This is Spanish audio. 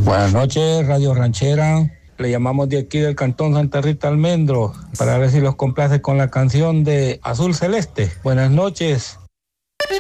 Buenas noches, Radio Ranchera. Le llamamos de aquí del Cantón Santa Rita Almendro para ver si los complace con la canción de Azul Celeste. Buenas noches.